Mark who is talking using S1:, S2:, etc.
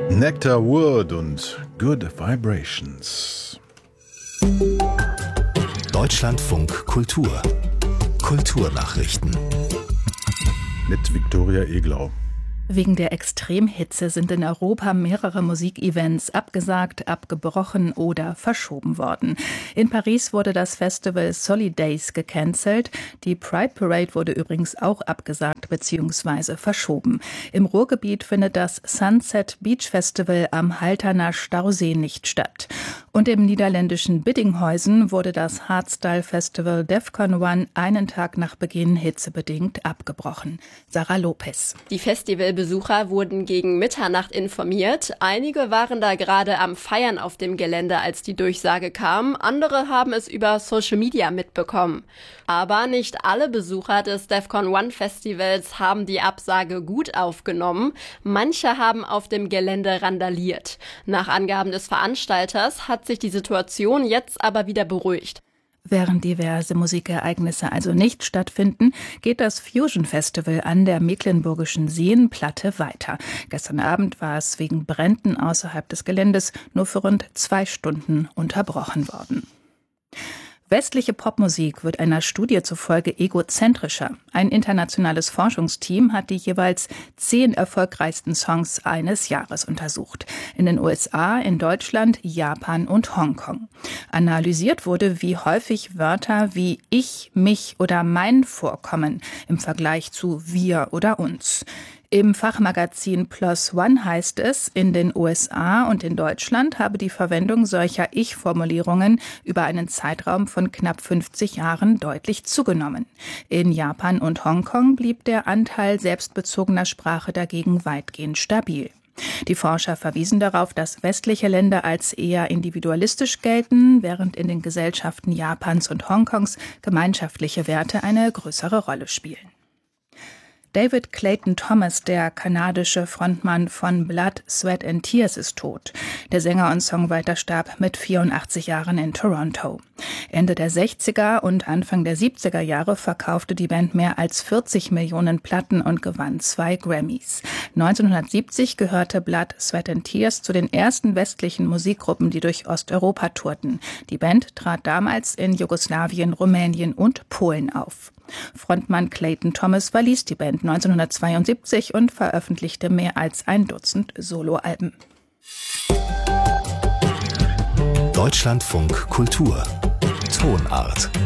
S1: Nectar Wood und Good Vibrations.
S2: Deutschlandfunk Kultur. Kulturnachrichten.
S1: Mit Viktoria Eglau.
S3: Wegen der Extremhitze sind in Europa mehrere Musikevents abgesagt, abgebrochen oder verschoben worden. In Paris wurde das Festival Solidays gecancelt. Die Pride Parade wurde übrigens auch abgesagt bzw. verschoben. Im Ruhrgebiet findet das Sunset Beach Festival am Halterner Stausee nicht statt. Und im niederländischen Biddinghuizen wurde das Hardstyle Festival Defqon 1 einen Tag nach Beginn hitzebedingt abgebrochen. Sarah Lopez.
S4: Die Festivalbesucher wurden gegen Mitternacht informiert. Einige waren da gerade am Feiern auf dem Gelände, als die Durchsage kam. Andere haben es über Social Media mitbekommen. Aber nicht alle Besucher des Defqon 1 Festivals haben die Absage gut aufgenommen. Manche haben auf dem Gelände randaliert. Nach Angaben des Veranstalters hat sich die Situation jetzt aber wieder beruhigt.
S3: Während diverse Musikereignisse also nicht stattfinden, geht das Fusion Festival an der mecklenburgischen Seenplatte weiter. Gestern Abend war es wegen Bränden außerhalb des Geländes nur für rund 2 Stunden unterbrochen worden. Westliche Popmusik wird einer Studie zufolge egozentrischer. Ein internationales Forschungsteam hat die jeweils 10 erfolgreichsten Songs eines Jahres untersucht. In den USA, in Deutschland, Japan und Hongkong. Analysiert wurde, wie häufig Wörter wie ich, mich oder mein vorkommen im Vergleich zu wir oder uns. Im Fachmagazin PLOS ONE heißt es, in den USA und in Deutschland habe die Verwendung solcher Ich-Formulierungen über einen Zeitraum von knapp 50 Jahren deutlich zugenommen. In Japan und Hongkong blieb der Anteil selbstbezogener Sprache dagegen weitgehend stabil. Die Forscher verwiesen darauf, dass westliche Länder als eher individualistisch gelten, während in den Gesellschaften Japans und Hongkongs gemeinschaftliche Werte eine größere Rolle spielen. David Clayton Thomas, der kanadische Frontmann von Blood, Sweat and Tears, ist tot. Der Sänger und Songwriter starb mit 84 Jahren in Toronto. Ende der 60er und Anfang der 70er Jahre verkaufte die Band mehr als 40 Millionen Platten und gewann 2 Grammys. 1970 gehörte Blood, Sweat and Tears zu den ersten westlichen Musikgruppen, die durch Osteuropa tourten. Die Band trat damals in Jugoslawien, Rumänien und Polen auf. Frontmann Clayton Thomas verließ die Band 1972 und veröffentlichte mehr als 1 Dutzend Soloalben.
S2: Deutschlandfunk Kultur. Tonart.